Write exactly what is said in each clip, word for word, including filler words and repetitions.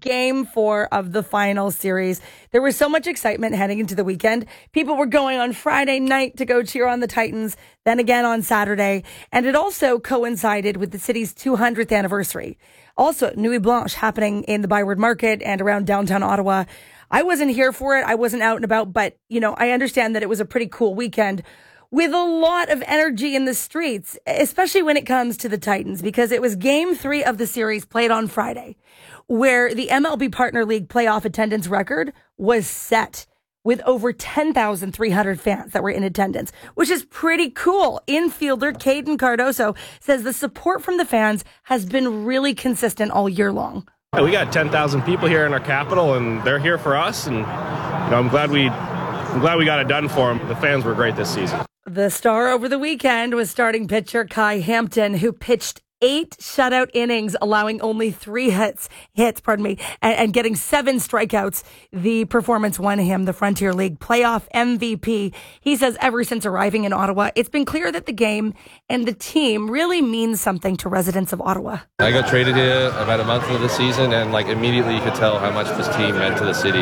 game four of the final series. There was so much excitement heading into the weekend. People were going on Friday night to go cheer on the Titans, then again on Saturday. And it also coincided with the city's two hundredth anniversary. Also, Nuit Blanche happening in the Byward Market and around downtown Ottawa. I wasn't here for it. I wasn't out and about, but, you know, I understand that it was a pretty cool weekend with a lot of energy in the streets, especially when it comes to the Titans, because it was game three of the series played on Friday, where the M L B Partner League playoff attendance record was set with over ten thousand three hundred fans that were in attendance, which is pretty cool. Infielder Caden Cardoso says the support from the fans has been really consistent all year long. Yeah, we got ten thousand people here in our capital, and they're here for us, and you know, I'm glad we I'm glad we got it done for them. The fans were great this season. The star over the weekend was starting pitcher Kai Hampton, who pitched eight shutout innings, allowing only three hits, hits, pardon me, and, and getting seven strikeouts. The performance won him the Frontier League playoff M V P. He says ever since arriving in Ottawa, it's been clear that the game and the team really means something to residents of Ottawa. I got traded here about a month into the season, and like immediately you could tell how much this team meant to the city.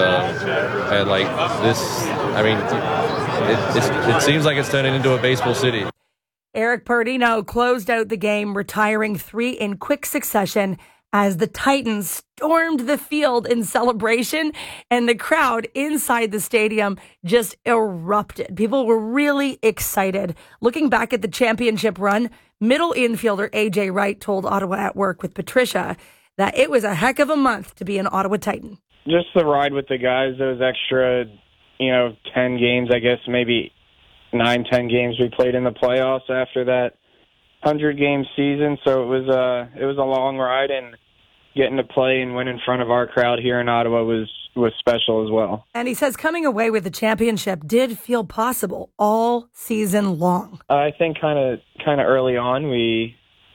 Uh, and like this, I mean, it, it's, it seems like it's turning into a baseball city. Eric Pardino closed out the game, retiring three in quick succession as the Titans stormed the field in celebration, and the crowd inside the stadium just erupted. People were really excited. Looking back at the championship run, middle infielder A J Wright told Ottawa at Work with Patricia that it was a heck of a month to be an Ottawa Titan. Just the ride with the guys, those extra, you know, ten games, I guess, maybe nine, ten games we played in the playoffs after that hundred-game season. So it was a it was a long ride, and getting to play and win in front of our crowd here in Ottawa was was special as well. And he says coming away with the championship did feel possible all season long. I think kind of kind of early on, we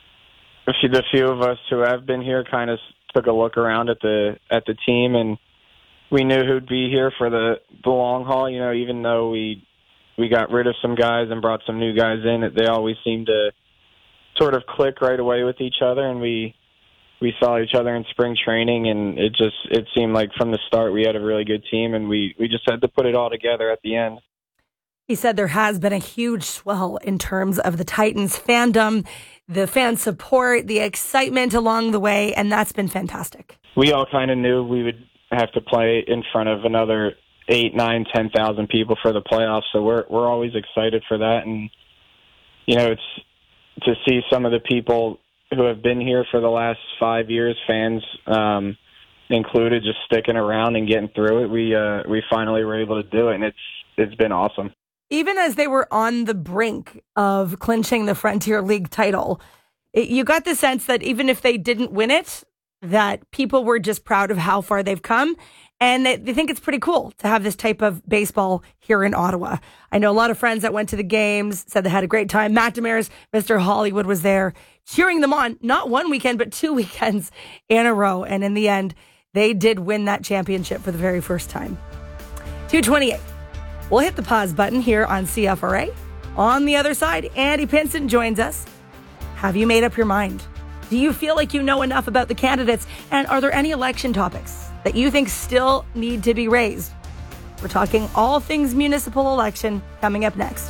a few, the few of us who have been here kind of took a look around at the at the team, and we knew who'd be here for the, the long haul. You know, even though we we got rid of some guys and brought some new guys in, they always seemed to sort of click right away with each other, and we we saw each other in spring training, and it just it seemed like from the start we had a really good team, and we, we just had to put it all together at the end. He said there has been a huge swell in terms of the Titans fandom, the fan support, the excitement along the way, and that's been fantastic. We all kind of knew we would have to play in front of another eight, nine, ten thousand people for the playoffs, so we're we're always excited for that. And you know, it's to see some of the people who have been here for the last five years, fans um, included, just sticking around and getting through it. We uh, we finally were able to do it, and it's it's been awesome. Even as they were on the brink of clinching the Frontier League title, it, you got the sense that even if they didn't win it, that people were just proud of how far they've come. And they, they think it's pretty cool to have this type of baseball here in Ottawa. I know a lot of friends that went to the games, said they had a great time. Matt Demers, Mister Hollywood, was there cheering them on, not one weekend, but two weekends in a row. And in the end, they did win that championship for the very first time. two twenty-eight. We'll hit the pause button here on C F R A. On the other side, Andy Pinson joins us. Have you made up your mind? Do you feel like you know enough about the candidates? And are there any election topics that you think still need to be raised? We're talking all things municipal election coming up next.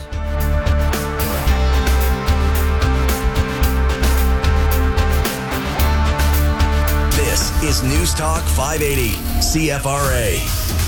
This is News Talk five eighty, C F R A.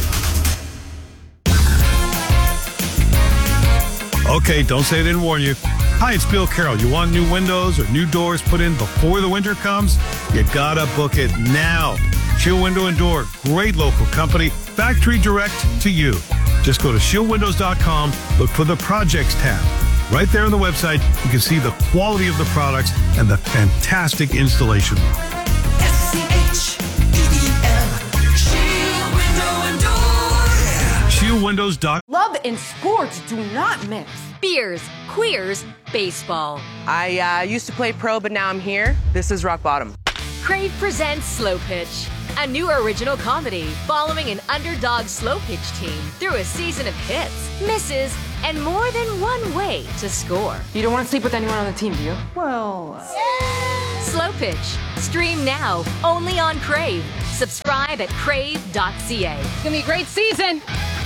Okay, don't say I didn't warn you. Hi, it's Bill Carroll. You want new windows or new doors put in before the winter comes? You gotta book it now. Shield Window and Door, great local company, factory direct to you. Just go to shield windows dot com, look for the Projects tab. Right there on the website, you can see the quality of the products and the fantastic installation work. S C H E E L, Shield Window and Door. Yeah. shield windows dot com. Love and sports do not mix. Beers, queers, baseball. I uh, used to play pro, but now I'm here. This is rock bottom. Crave presents Slow Pitch, a new original comedy following an underdog slow pitch team through a season of hits, misses, and more than one way to score. You don't want to sleep with anyone on the team, do you? Well... Slow Pitch. Stream now, only on Crave. Subscribe at crave dot c a. It's gonna be a great season.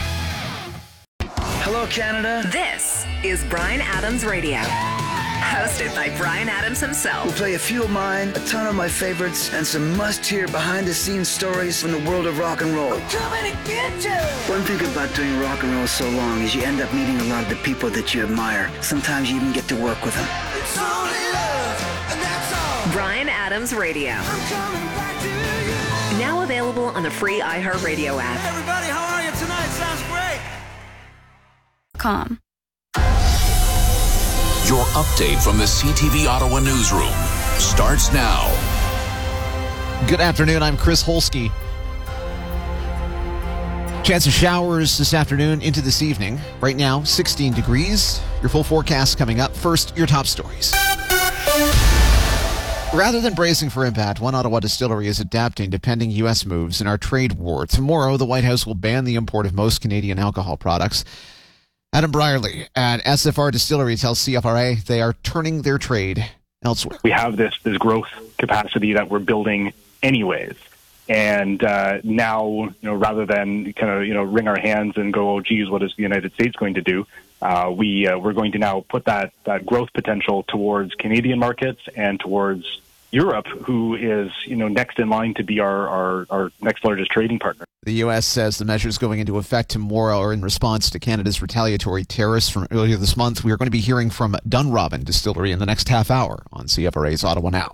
Hello, Canada. This is Bryan Adams Radio. Hosted by Bryan Adams himself. We'll play a few of mine, a ton of my favorites, and some must-hear behind-the-scenes stories from the world of rock and roll. I'm coming to get you. One thing about doing rock and roll so long is you end up meeting a lot of the people that you admire. Sometimes you even get to work with them. It's only love, and that's all. Bryan Adams Radio. I'm coming back to you. Now available on the free iHeartRadio app. Everybody, how are you tonight? Sounds great. Com. Your update from the C T V Ottawa newsroom starts now. Good afternoon. I'm Chris Holsky. Chance of showers this afternoon into this evening. Right now, sixteen degrees. Your full forecast coming up. First, your top stories. Rather than bracing for impact, one Ottawa distillery is adapting to pending U S moves in our trade war. Tomorrow, the White House will ban the import of most Canadian alcohol products. Adam Brierley at S F R Distillery tells C F R A they are turning their trade elsewhere. We have this this growth capacity that we're building anyways. And uh, now, you know, rather than kind of, you know, wring our hands and go, oh, geez, what is the United States going to do? Uh, we, uh, we're going to now put that, that growth potential towards Canadian markets and towards Europe, who is, you know, next in line to be our, our, our next largest trading partner. The U S says the measures going into effect tomorrow are in response to Canada's retaliatory tariffs from earlier this month. We are going to be hearing from Dunrobin Distillery in the next half hour on C F R A's Ottawa Now.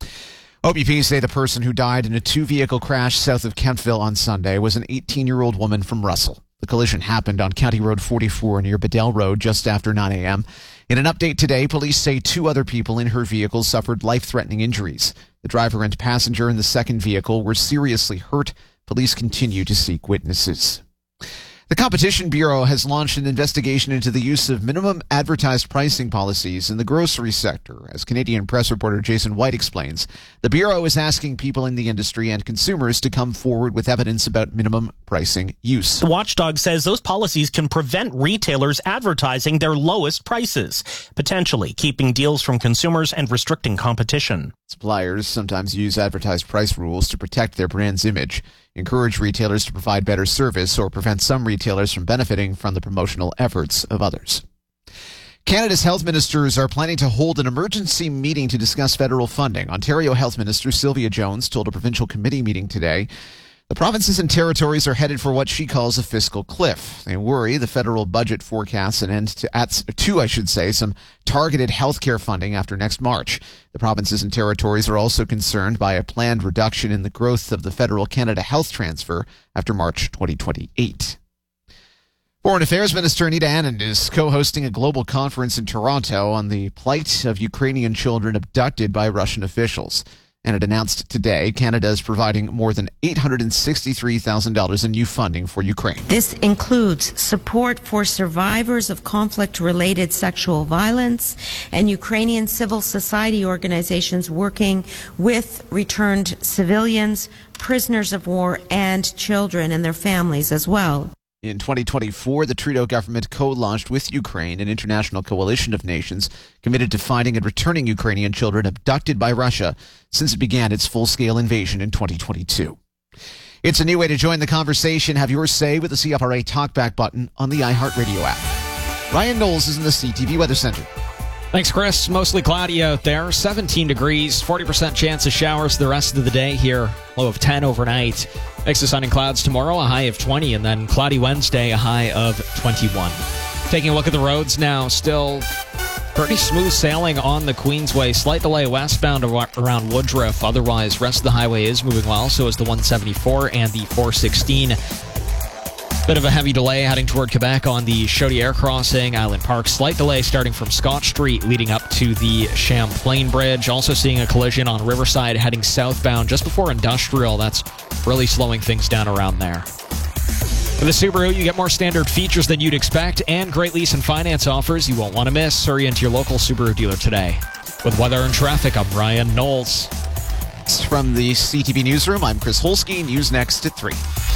O B P say the person who died in a two-vehicle crash south of Kentville on Sunday was an eighteen-year-old woman from Russell. The collision happened on County Road forty-four near Bedell Road just after nine a.m. In an update today, police say two other people in her vehicle suffered life-threatening injuries. The driver and passenger in the second vehicle were seriously hurt. Police continue to seek witnesses. The Competition Bureau has launched an investigation into the use of minimum advertised pricing policies in the grocery sector. As Canadian press reporter Jason White explains, the Bureau is asking people in the industry and consumers to come forward with evidence about minimum pricing use. The watchdog says those policies can prevent retailers advertising their lowest prices, potentially keeping deals from consumers and restricting competition. Suppliers sometimes use advertised price rules to protect their brand's image, encourage retailers to provide better service, or prevent some retailers from benefiting from the promotional efforts of others. Canada's health ministers are planning to hold an emergency meeting to discuss federal funding. Ontario Health Minister Sylvia Jones told a provincial committee meeting today the provinces and territories are headed for what she calls a fiscal cliff. They worry the federal budget forecasts an end to, at, to, I should say, some targeted health care funding after next March. The provinces and territories are also concerned by a planned reduction in the growth of the federal Canada Health Transfer after March twenty twenty-eight. Foreign Affairs Minister Anita Anand is co-hosting a global conference in Toronto on the plight of Ukrainian children abducted by Russian officials. And it announced today Canada is providing more than eight hundred sixty-three thousand dollars in new funding for Ukraine. This includes support for survivors of conflict-related sexual violence and Ukrainian civil society organizations working with returned civilians, prisoners of war, and children and their families as well. In twenty twenty-four, the Trudeau government co-launched with Ukraine an international coalition of nations committed to finding and returning Ukrainian children abducted by Russia since it began its full-scale invasion in twenty twenty-two. It's a new way to join the conversation. Have your say with the C F R A Talkback button on the iHeartRadio app. Ryan Knowles is in the C T V Weather Center. Thanks, Chris. Mostly cloudy out there. seventeen degrees, forty percent chance of showers the rest of the day here. Low of ten overnight. Mix of sun and clouds tomorrow, a high of twenty, and then cloudy Wednesday, a high of twenty-one. Taking a look at the roads now, still pretty smooth sailing on the Queensway. Slight delay westbound around Woodruff. Otherwise, rest of the highway is moving well. So is the one seventy-four and the four sixteen. Bit of a heavy delay heading toward Quebec on the Chaudière crossing, Island Park. Slight delay starting from Scott Street leading up to the Champlain Bridge. Also seeing a collision on Riverside heading southbound just before Industrial. That's really slowing things down around there. For the Subaru, you get more standard features than you'd expect and great lease and finance offers you won't want to miss. Hurry into your local Subaru dealer today. With weather and traffic, I'm Ryan Knowles. From the C T V Newsroom, I'm Chris Holsky. News next at three.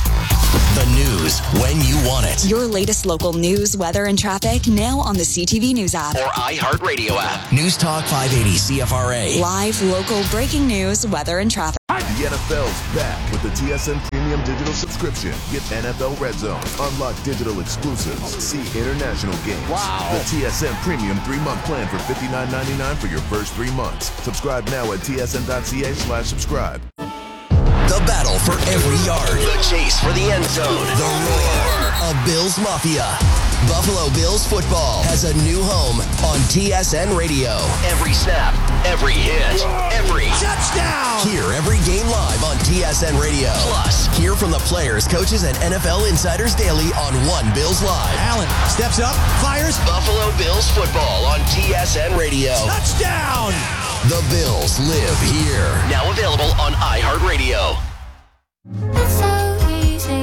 The news when you want it. Your latest local news, weather, and traffic now on the C T V News app. Or iHeartRadio app. News Talk five eighty C F R A. Live, local, breaking news, weather, and traffic. The N F L's back with the T S N Premium Digital subscription. Get N F L Red Zone, unlock digital exclusives, see international games. Wow. The T S N Premium three-month plan for fifty-nine ninety-nine for your first three months. Subscribe now at tsn.ca slash subscribe. The battle for every yard. The chase for the end zone. The roar of Bills Mafia. Buffalo Bills football has a new home on T S N Radio. Every snap, every hit, every touchdown. Hear every game live on T S N Radio. Plus, hear from the players, coaches, and N F L insiders daily on One Bills Live. Allen steps up, fires. Buffalo Bills football on T S N Radio. Touchdown. The Bills live here. Now available on iHeartRadio. It's so easy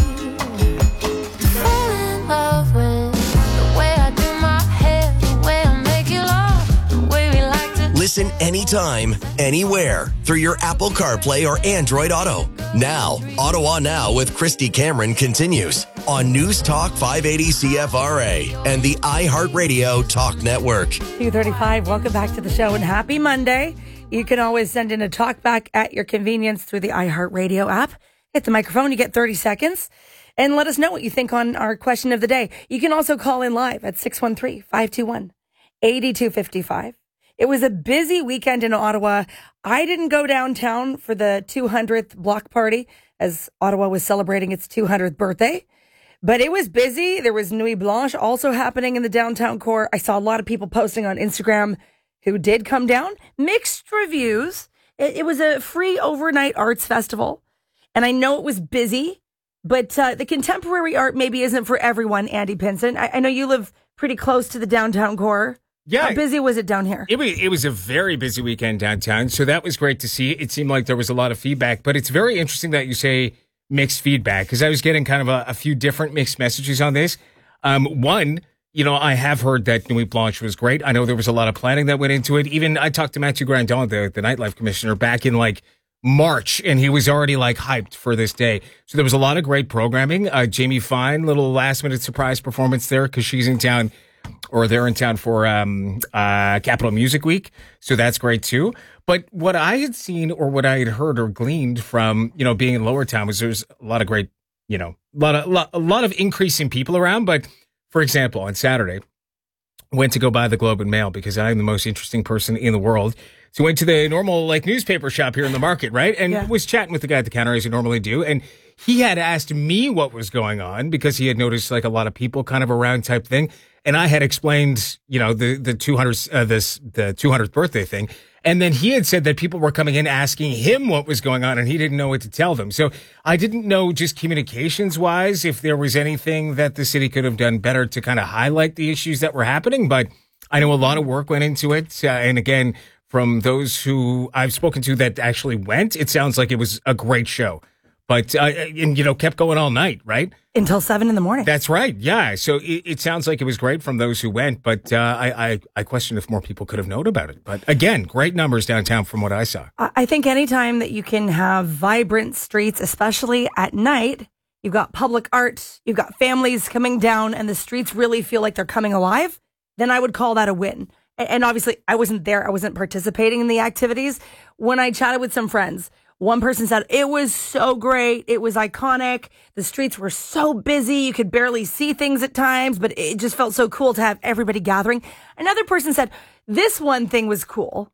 to fall in love with the way I do my hair, the way I make you laugh, the way we like to. Listen anytime, anywhere through your Apple CarPlay or Android Auto. Now, Ottawa Now with Christy Cameron continues on News Talk five eighty C F R A and the iHeartRadio Talk Network. two thirty-five, welcome back to the show and happy Monday. You can always send in a talk back at your convenience through the iHeartRadio app. Hit the microphone, you get thirty seconds, and let us know what you think on our question of the day. You can also call in live at six one three, five two one, eight two five five. It was a busy weekend in Ottawa. I didn't go downtown for the two hundredth block party as Ottawa was celebrating its two hundredth birthday. But it was busy. There was Nuit Blanche also happening in the downtown core. I saw a lot of people posting on Instagram who did come down. Mixed reviews. It, it was a free overnight arts festival. And I know it was busy, but uh, the contemporary art maybe isn't for everyone, Andy Pinson. I, I know you live pretty close to the downtown core. Yeah. How busy was it down here? It was, it was a very busy weekend downtown, so that was great to see. It seemed like there was a lot of feedback, but it's very interesting that you say mixed feedback, because I was getting kind of a, a few different mixed messages on this. Um, one, you know, I have heard that Nuit Blanche was great. I know there was a lot of planning that went into it. Even I talked to Mathieu Grandon, the, the nightlife commissioner, back in like March, and he was already like hyped for this day. So there was a lot of great programming. Uh, Jamie Fine, little last minute surprise performance there because she's in town, or they're in town for um, uh, Capital Music Week. So that's great too. But what I had seen or what I had heard or gleaned from, you know, being in Lower Town was there's a lot of great, you know, a lot of, lot, a lot of increasing people around. But for example, on Saturday, went to go buy the Globe and Mail because I'm the most interesting person in the world. So went to the normal like newspaper shop here in the market, right? And yeah. was chatting with the guy at the counter as you normally do. And he had asked me what was going on because he had noticed like a lot of people kind of around type thing. And I had explained, you know, the, the two hundredth, uh, this, the two hundredth birthday thing. And then he had said that people were coming in asking him what was going on and he didn't know what to tell them. So I didn't know just communications wise, if there was anything that the city could have done better to kind of highlight the issues that were happening. But I know a lot of work went into it. Uh, and again, from those who I've spoken to that actually went, it sounds like it was a great show. But, uh, and, you know, kept going all night, right? Until seven in the morning. That's right. Yeah. So it, it sounds like it was great from those who went. But uh, I, I, I question if more people could have known about it. But again, great numbers downtown from what I saw. I think anytime that you can have vibrant streets, especially at night, you've got public art, you've got families coming down, and the streets really feel like they're coming alive, then I would call that a win. And obviously, I wasn't there. I wasn't participating in the activities. When I chatted with some friends, one person said, it was so great. It was iconic. The streets were so busy. You could barely see things at times, but it just felt so cool to have everybody gathering. Another person said, this one thing was cool,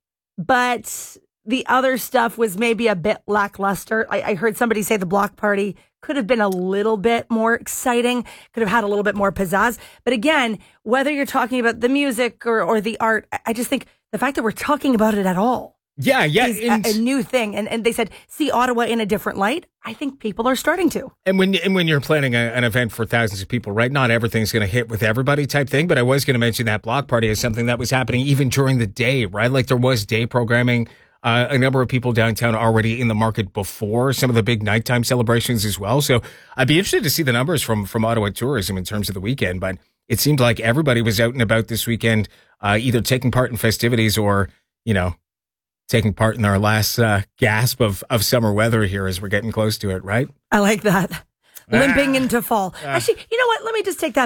but the other stuff was maybe a bit lackluster. I, I heard somebody say the block party could have been a little bit more exciting, could have had a little bit more pizzazz. But again, whether you're talking about the music or, or the art, I just think the fact that we're talking about it at all Yeah, yeah. is a, a new thing. And and they said, see Ottawa in a different light. I think people are starting to. And when and when you're planning a, an event for thousands of people, right, not everything's going to hit with everybody type thing. But I was going to mention that block party as something that was happening even during the day, right? Like there was day programming. Uh, a number of people downtown already in the market before some of the big nighttime celebrations as well. So I'd be interested to see the numbers from, from Ottawa Tourism in terms of the weekend. But it seemed like everybody was out and about this weekend, uh, either taking part in festivities or, you know, taking part in our last uh, gasp of, of summer weather here as we're getting close to it, right? I like that. Ah. Limping into fall. Ah. Actually, you know what? Let me just take that back.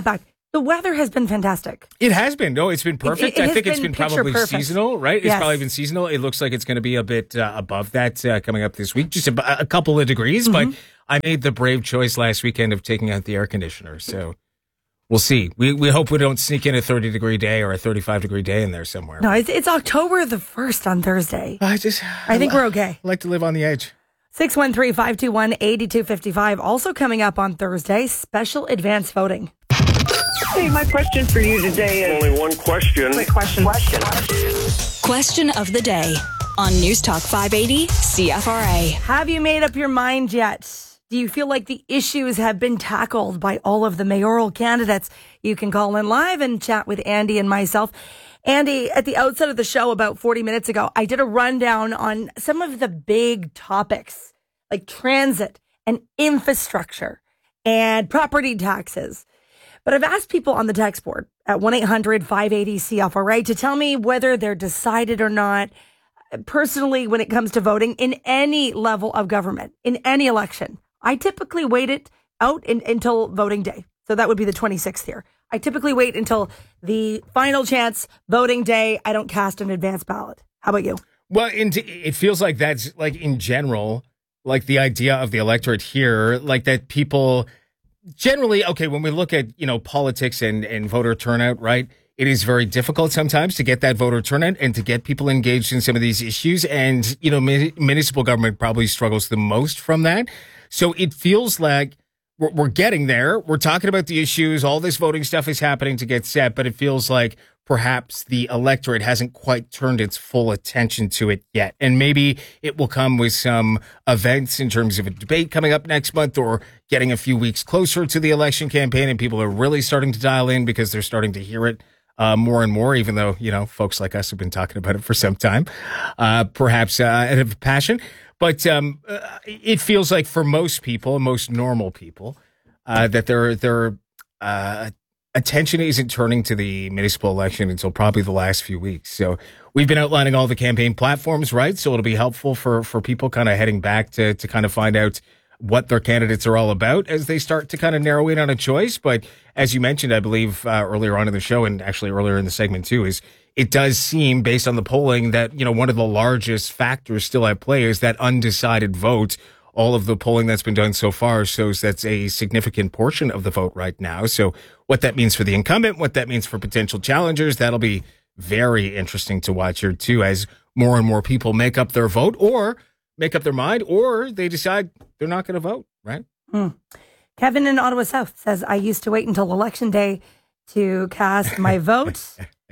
The weather has been fantastic. It has been. No, it's been perfect. It- it I has think it's been been picture probably perfect. seasonal, right? It's Yes. probably been seasonal. It looks like it's going to be a bit uh, above that uh, coming up this week, just a, a couple of degrees. Mm-hmm. But I made the brave choice last weekend of taking out the air conditioner. So we'll see. We we hope we don't sneak in a thirty degree day or a thirty-five degree day in there somewhere. No, it's, it's October the first on Thursday. I just, I think we're okay. I like to live on the edge. six one three, five two one, eight two five five. Also coming up on Thursday, special advance voting. Hey, my question for you today is... Only one question. Quick question. Question. Question of the day on News Talk five eighty C F R A. Have you made up your mind yet? Do you feel like the issues have been tackled by all of the mayoral candidates? You can call in live and chat with Andy and myself. Andy, at the outset of the show about forty minutes ago, I did a rundown on some of the big topics like transit and infrastructure and property taxes. But I've asked people on the text board at one eight hundred, five eight zero, C F R A to tell me whether they're decided or not. Personally, when it comes to voting in any level of government, in any election, I typically wait it out in, until voting day. So that would be the twenty-sixth here. I typically wait until the final chance voting day. I don't cast an advance ballot. How about you? Well, in, it feels like that's like in general, like the idea of the electorate here, like that people generally, okay, when we look at, you know, politics and, and voter turnout, right, it is very difficult sometimes to get that voter turnout and to get people engaged in some of these issues. And, you know, mun- municipal government probably struggles the most from that. So it feels like we're, we're getting there. We're talking about the issues. All this voting stuff is happening to get set, but it feels like perhaps the electorate hasn't quite turned its full attention to it yet. And maybe it will come with some events in terms of a debate coming up next month or getting a few weeks closer to the election campaign. And people are really starting to dial in because they're starting to hear it uh, more and more, even though, you know, folks like us have been talking about it for some time, uh, perhaps uh, out of passion. But um, uh, it feels like for most people, most normal people, uh, that they're, they're, uh, attention isn't turning to the municipal election until probably the last few weeks. So we've been outlining all the campaign platforms, right? So it'll be helpful for, for people kind of heading back to, to kind of find out what their candidates are all about as they start to kind of narrow in on a choice. But as you mentioned, I believe uh, earlier on in the show and actually earlier in the segment too, is it does seem based on the polling that, you know, one of the largest factors still at play is that undecided vote. All of the polling that's been done so far shows that's a significant portion of the vote right now. So what that means for the incumbent, what that means for potential challengers, that'll be very interesting to watch here too, as more and more people make up their vote or make up their mind, or they decide they're not going to vote, right? Hmm. Kevin in Ottawa South says, I used to wait until election day to cast my vote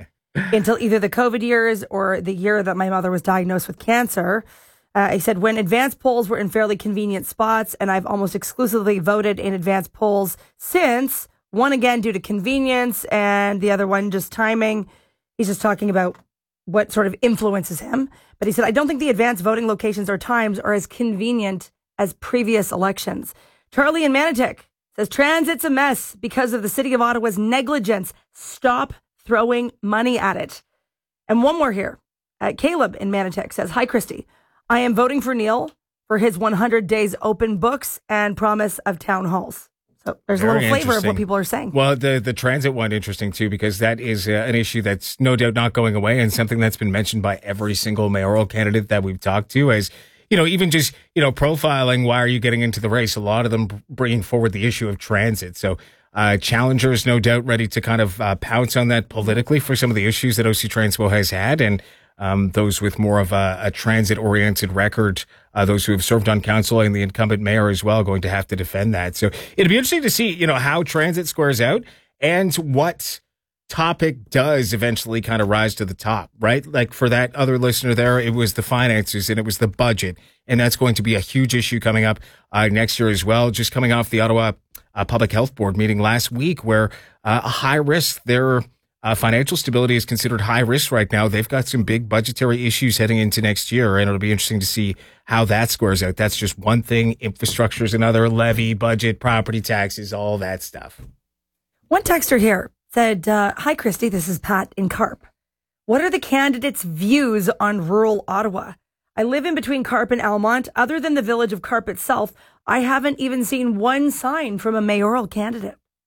until either the COVID years or the year that my mother was diagnosed with cancer. Uh, he said, when advance polls were in fairly convenient spots, and I've almost exclusively voted in advance polls since, one again due to convenience and the other one just timing. He's just talking about what sort of influences him. But he said, I don't think the advance voting locations or times are as convenient as previous elections. Charlie in Manotick says, transit's a mess because of the City of Ottawa's negligence. Stop throwing money at it. And one more here. Uh, Caleb in Manotick says, hi, Christy. I am voting for Neil for his one hundred days open books and promise of town halls. So there's Very a little flavor of interesting. what people are saying. Well, the, the transit one, interesting too, because that is uh, an issue that's no doubt not going away and something that's been mentioned by every single mayoral candidate that we've talked to as, you know, even just, you know, profiling why are you getting into the race? A lot of them bringing forward the issue of transit. So uh, challengers, no doubt, ready to kind of uh, pounce on that politically for some of the issues that O C Transpo has had. And Um, those with more of a, a transit-oriented record, uh, those who have served on council and the incumbent mayor as well, going to have to defend that. So it'll be interesting to see, you know, how transit squares out and what topic does eventually kind of rise to the top, right? Like for that other listener there, it was the finances and it was the budget. And that's going to be a huge issue coming up uh, next year as well. Just coming off the Ottawa uh, Public Health Board meeting last week where uh, a high risk there. Uh, financial stability is considered high risk right now. They've got some big budgetary issues heading into next year, and it'll be interesting to see how that squares out. That's just one thing. Infrastructure is another. Levy, budget, property taxes, all that stuff. One texter here said, uh, hi, Christy, this is Pat in Carp. What are the candidates' views on rural Ottawa? I live in between Carp and Almont. Other than the village of Carp itself, I haven't even seen one sign from a mayoral candidate.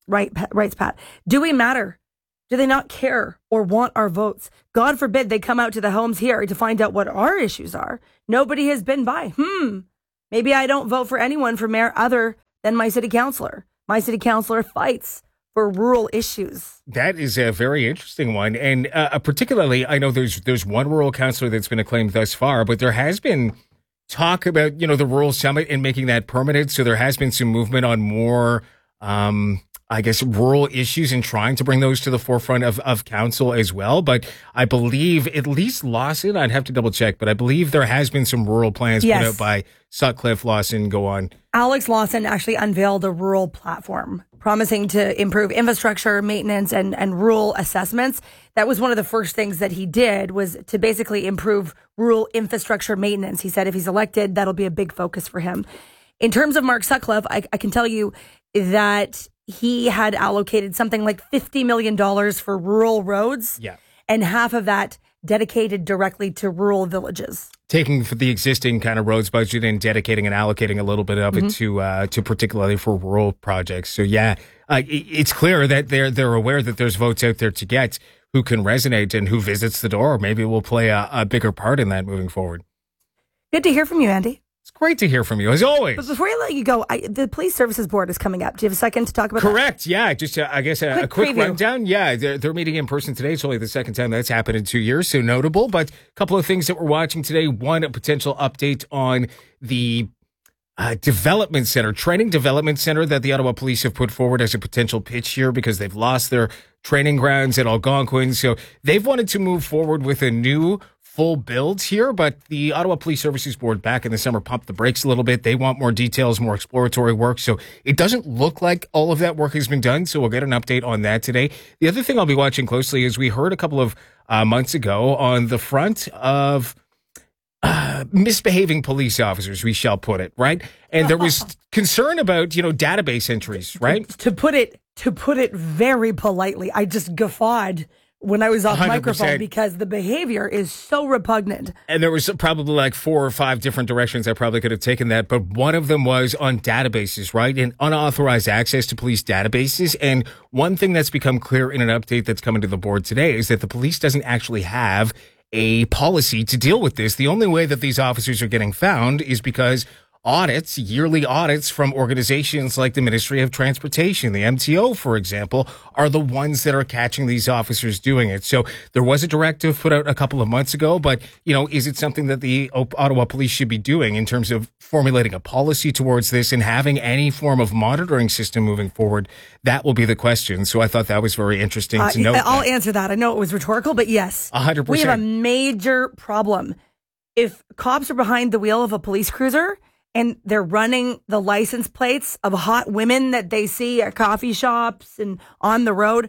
Right, Pat, writes Pat. Do we matter? Do they not care or want our votes? God forbid they come out to the homes here to find out what our issues are. Nobody has been by. Hmm. Maybe I don't vote for anyone for mayor other than my city councilor. My city councilor fights for rural issues. That is a very interesting one. And uh, particularly, I know there's there's one rural councillor that's been acclaimed thus far, but there has been talk about, you know, the rural summit and making that permanent. So there has been some movement on more, um, I guess, rural issues and trying to bring those to the forefront of, of council as well. But I believe at least Lawson, I'd have to double check, but I believe there has been some rural plans Yes. put out by Sutcliffe, Lawson, go on. Alex Lawson actually unveiled a rural platform promising to improve infrastructure, maintenance, and, and rural assessments. That was one of the first things that he did, was to basically improve rural infrastructure maintenance. He said if he's elected, that'll be a big focus for him. In terms of Mark Sutcliffe, I, I can tell you that he had allocated something like fifty million dollars for rural roads. Yeah. And half of that dedicated directly to rural villages. Taking for the existing kind of roads budget and dedicating and allocating a little bit of Mhm. it to uh, to particularly for rural projects. So yeah, uh, it, it's clear that they're they're aware that there's votes out there to get who can resonate and who visits the door. Maybe will play a, a bigger part in that moving forward. Good to hear from you, Andy. It's great to hear from you as always. But before I let you go, I, the Police Services Board is coming up. Do you have a second to talk about that? Correct. Yeah. Just, uh, I guess, a Quick a quick preview. rundown. Yeah. They're, they're meeting in person today. It's only the second time that's happened in two years. So notable. But a couple of things that we're watching today. One, a potential update on the uh, development center, training development center that the Ottawa Police have put forward as a potential pitch here because they've lost their training grounds at Algonquin. So they've wanted to move forward with a new full build here, but the Ottawa Police Services Board back in the summer pumped the brakes a little bit. They want more details, more exploratory work. So it doesn't look like all of that work has been done. So we'll get an update on that today. The other thing I'll be watching closely is we heard a couple of uh, months ago on the front of uh, misbehaving police officers, we shall put it, right? And there was concern about, you know, database entries, right? To put it to put it very politely, I just guffawed when I was off one hundred percent. microphone because the behavior is so repugnant. And there was probably like four or five different directions I probably could have taken that. But one of them was on databases, right? And unauthorized access to police databases. And one thing that's become clear in an update that's coming to the board today is that the police doesn't actually have a policy to deal with this. The only way that these officers are getting found is because audits, yearly audits from organizations like the Ministry of Transportation, the M T O, for example, are the ones that are catching these officers doing it. So there was a directive put out a couple of months ago, but, you know, is it something that the Ottawa Police should be doing in terms of formulating a policy towards this and having any form of monitoring system moving forward? That will be the question. So I thought that was very interesting Uh, to note. I'll that. answer that. I know it was rhetorical, but yes. one hundred percent. We have a major problem. If cops are behind the wheel of a police cruiser and they're running the license plates of hot women that they see at coffee shops and on the road,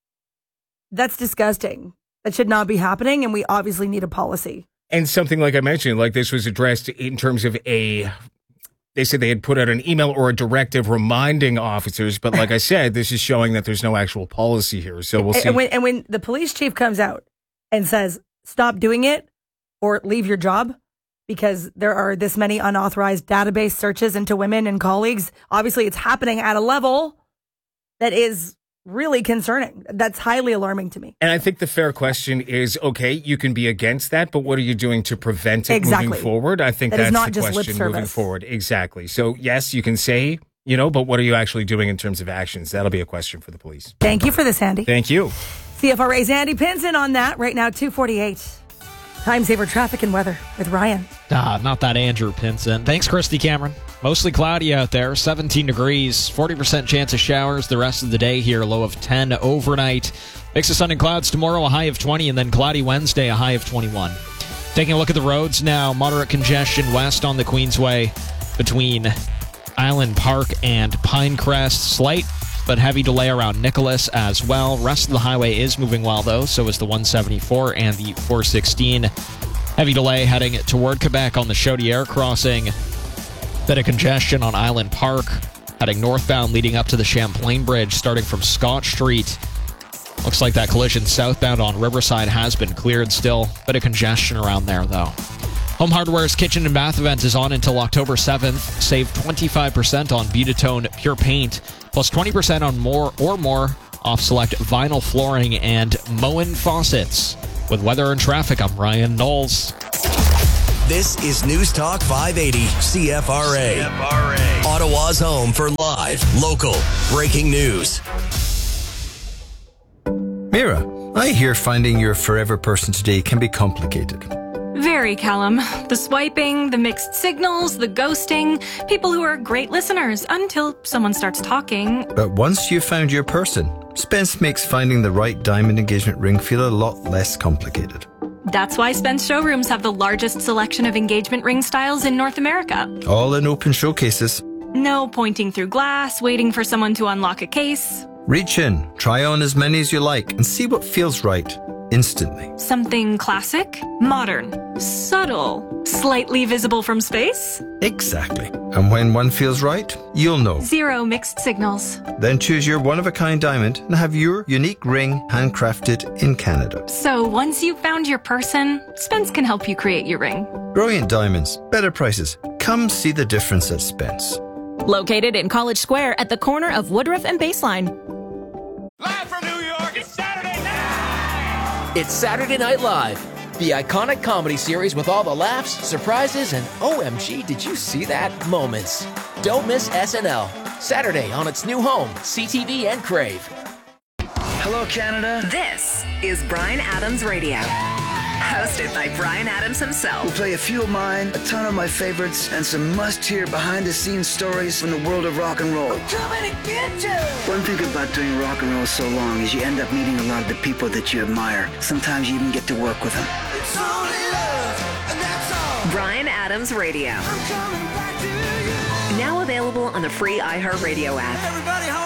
that's disgusting. That should not be happening, and we obviously need a policy. And something like I mentioned, like this was addressed in terms of a, they said they had put out an email or a directive reminding officers. But like I said, this is showing that there's no actual policy here. So we'll see. And when, and when the police chief comes out and says, stop doing it or leave your job because there are this many unauthorized database searches into women and colleagues, obviously it's happening at a level that is really concerning. That's highly alarming to me. And I think the fair question is, okay, you can be against that, but what are you doing to prevent it Exactly. moving forward? I think That is that's not the just lip question moving service. forward. Exactly. So yes, you can say, you know, but what are you actually doing in terms of actions? That'll be a question for the police. Thank you for this, Andy. Thank you. C F R A's Andy Pinson on that right now, two forty-eight. Time saver traffic and weather with Ryan. Ah, not that Andrew Pinson. Thanks, Christy Cameron. Mostly cloudy out there, seventeen degrees, forty percent chance of showers the rest of the day here, low of ten overnight. Mix of sun and clouds tomorrow, a high of twenty, and then cloudy Wednesday, a high of twenty-one. Taking a look at the roads now, moderate congestion west on the Queensway between Island Park and Pinecrest. Slight but heavy delay around Nicholas as well. Rest of the highway is moving well, though. So is the one seventy-four and the four sixteen. Heavy delay heading toward Quebec on the Chaudière crossing. Bit of congestion on Island Park. Heading northbound leading up to the Champlain Bridge, starting from Scott Street. Looks like that collision southbound on Riverside has been cleared still. Bit of congestion around there, though. Home Hardware's kitchen and bath event is on until October seventh. Save twenty-five percent on Beautitone Pure Paint, plus twenty percent on more or more off select vinyl flooring and Moen faucets. With weather and traffic, I'm Ryan Knowles. This is News Talk five eighty C F R A. C F R A. Ottawa's home for live, local, breaking news. Mira, I hear finding your forever person today can be complicated. Very, Callum. The swiping, the mixed signals, the ghosting. People who are great listeners until someone starts talking. But once you've found your person, Spence makes finding the right diamond engagement ring feel a lot less complicated. That's why Spence showrooms have the largest selection of engagement ring styles in North America. All in open showcases. No pointing through glass, waiting for someone to unlock a case. Reach in, try on as many as you like, and see what feels right instantly. Something classic, modern, subtle, slightly visible from space? Exactly. And when one feels right, you'll know. Zero mixed signals. Then choose your one-of-a-kind diamond and have your unique ring handcrafted in Canada. So once you've found your person, Spence can help you create your ring. Brilliant diamonds, better prices. Come see the difference at Spence. Located in College Square at the corner of Woodruff and Baseline. Live from New York, it's Saturday night! It's Saturday Night Live, the iconic comedy series with all the laughs, surprises, and O M G, did you see that moments. Don't miss S N L, Saturday on its new home, C T V and Crave. Hello, Canada. This is Bryan Adams Radio. Hosted by Bryan Adams himself. We'll play a few of mine, a ton of my favorites, and some must-hear behind-the-scenes stories from the world of rock and roll. I'm coming to get you! One thing about doing rock and roll so long is you end up meeting a lot of the people that you admire. Sometimes you even get to work with them. It's only love, and that's all. Bryan Adams Radio. I'm coming back to you. Now available on the free iHeartRadio app. Everybody